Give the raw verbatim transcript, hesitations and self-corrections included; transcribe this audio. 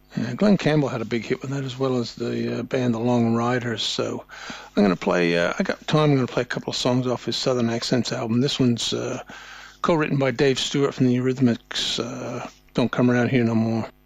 Yeah, Glenn Campbell had a big hit with that as well as the uh, band The Long Riders. So I'm going to play, uh, I got time, I'm going to play a couple of songs off his Southern Accents album. This one's uh, co-written by Dave Stewart from the Eurythmics, uh, Don't Come Around Here No More.